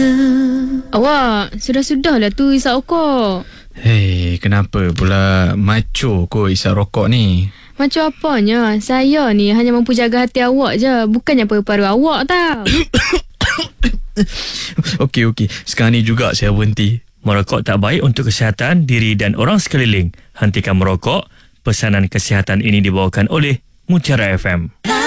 Awak, sudah-sudahlah tu isap rokok. Hei, kenapa pula macho kau isap rokok ni? Macam apanya? Saya ni hanya mampu jaga hati awak je, bukannya paru-paru awak tau. Okey. Sekarang ni juga saya berhenti. Merokok tak baik untuk kesihatan diri dan orang sekeliling. Hentikan merokok. Pesanan kesihatan ini dibawakan oleh Mutiara FM.